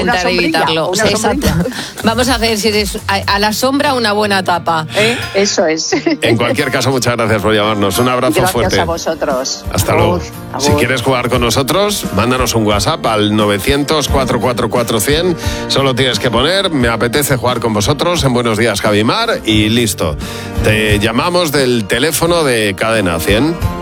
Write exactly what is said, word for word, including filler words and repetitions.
intentar evitarlo. Una Exacto. Vamos a hacer si eres a, a la sombra una buena tapa. ¿eh? Eso es. En cualquier caso, muchas gracias por llamarnos. Un abrazo Gracias fuerte. a vosotros. Hasta Agur, luego. agur. Si quieres jugar con nosotros, mándanos un WhatsApp al novecientos, cuatrocientos cuarenta y cuatro cien. Solo tienes que poner, me apetece jugar con vosotros en Buenos Días, Javimar, y listo. Te llamamos del teléfono de Cadena cien.